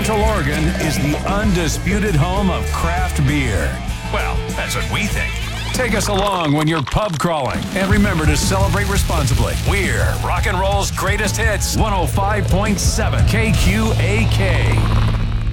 Central Oregon is the undisputed home of craft beer. Well, that's what we think. Take us along when you're pub crawling. And remember to celebrate responsibly. We're rock and roll's greatest hits. 105.7 KQAK.